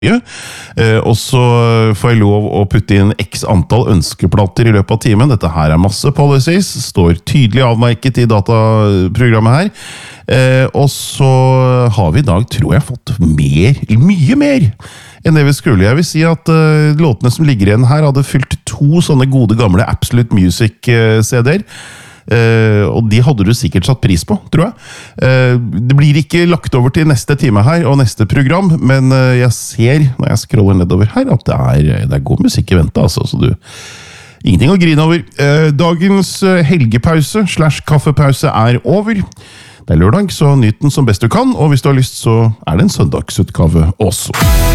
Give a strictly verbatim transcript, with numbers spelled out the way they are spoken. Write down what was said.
Eh, og så får jeg lov å putte inn x antall ønskeplater i løpet av timen. Dette her er masse policies, står tydelig avmerket i dataprogrammet her. Eh, og så har vi i dag, tror jeg, fått mer, mye mer enn det vi skulle. Jeg vil si at uh, låtene som ligger igjen her hadde fylt to sånne gode gamle Absolute Music-C D-er. Uh, og de hadde du sikkert satt pris på, tror jeg. Uh, det blir ikke lagt over til neste time her og neste program, men uh, jeg ser, når jeg scroller nedover her, at det er, det er god musikk i vente, altså, så du... Ingenting å grine over. Uh, dagens helgepause slash kaffepause er over. Det er lørdag, så nyt den som best du kan, og hvis du har lyst, så er det en søndagsutgave også.